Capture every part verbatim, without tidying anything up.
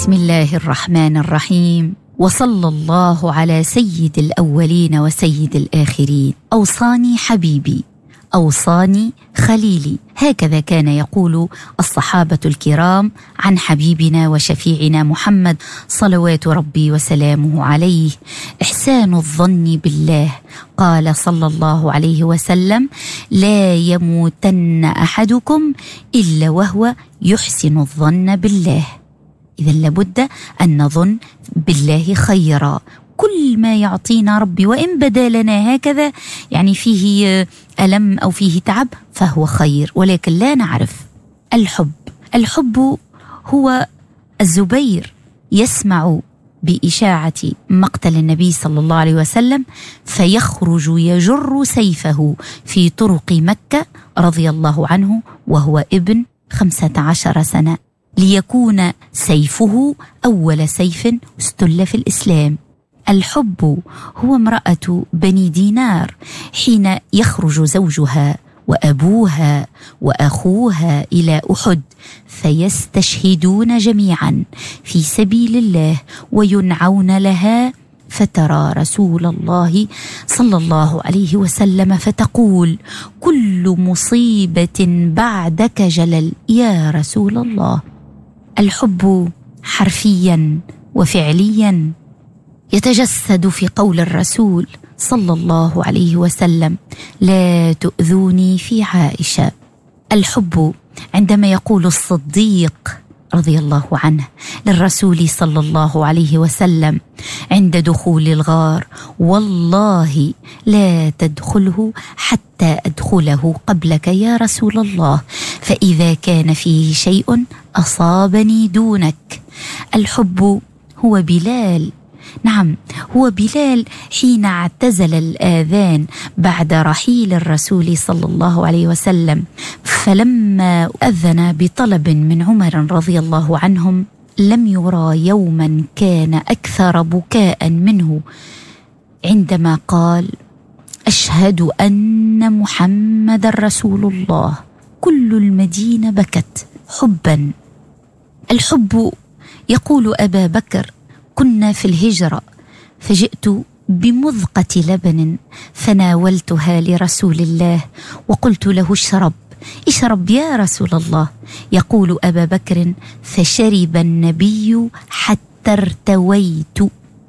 بسم الله الرحمن الرحيم، وصلى الله على سيد الأولين وسيد الآخرين. أوصاني حبيبي، أوصاني خليلي، هكذا كان يقول الصحابة الكرام عن حبيبنا وشفيعنا محمد صلوات ربي وسلامه عليه. إحسان الظن بالله، قال صلى الله عليه وسلم: لا يموتن أحدكم إلا وهو يحسن الظن بالله. إذا لابد أن نظن بالله خيرا. كل ما يعطينا ربي وإن بدا لنا هكذا يعني فيه ألم أو فيه تعب فهو خير، ولكن لا نعرف. الحب، الحب هو الزبير يسمع بإشاعة مقتل النبي صلى الله عليه وسلم فيخرج يجر سيفه في طرق مكة رضي الله عنه وهو ابن خمسة عشر سنة، ليكون سيفه أول سيف استل في الإسلام. الحب هو امرأة بني دينار حين يخرج زوجها وأبوها وأخوها إلى أحد فيستشهدون جميعا في سبيل الله وينعون لها، فترى رسول الله صلى الله عليه وسلم فتقول: كل مصيبة بعدك جلل يا رسول الله. الحب حرفيا وفعليا يتجسد في قول الرسول صلى الله عليه وسلم: لا تؤذوني في عائشة. الحب عندما يقول الصديق رضي الله عنه للرسول صلى الله عليه وسلم عند دخول الغار: والله لا تدخله حتى أدخله قبلك يا رسول الله، فإذا كان فيه شيء أصابني دونك. الحب هو بلال، نعم هو بلال حين اعتزل الآذان بعد رحيل الرسول صلى الله عليه وسلم، فلما أذن بطلب من عمر رضي الله عنهم لم يرى يوما كان أكثر بكاء منه عندما قال: أشهد أن محمد رسول الله. كل المدينة بكت حبا. الحب يقول أبا بكر: كنا في الهجرة فجئت بمذقة لبن فناولتها لرسول الله وقلت له: اشرب اشرب يا رسول الله. يقول أبا بكر: فشرب النبي حتى ارتويت.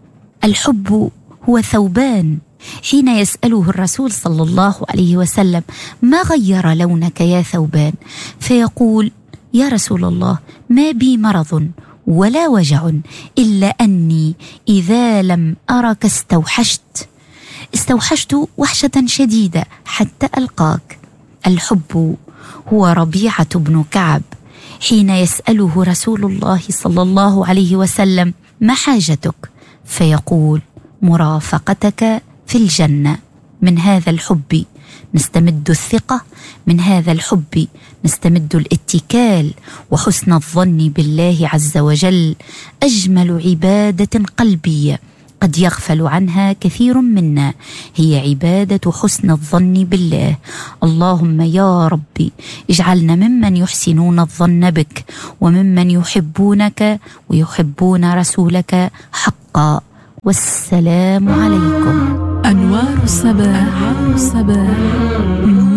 الحب هو ثوبان، حين يسأله الرسول صلى الله عليه وسلم: ما غير لونك يا ثوبان؟ فيقول: يا رسول الله ما بي مرض ولا وجع إلا أني إذا لم أرك استوحشت استوحشت وحشة شديدة حتى ألقاك. الحب هو ربيعة بن كعب حين يسأله رسول الله صلى الله عليه وسلم: ما حاجتك؟ فيقول: مرافقتك في الجنة. من هذا الحب نستمد الثقة، من هذا الحب نستمد الاتكال وحسن الظن بالله عز وجل. أجمل عبادة قلبية قد يغفل عنها كثير منا هي عبادة حسن الظن بالله. اللهم يا ربي اجعلنا ممن يحسنون الظن بك وممن يحبونك ويحبون رسولك حقا. والسلام عليكم. أنوار الصباح، الصباح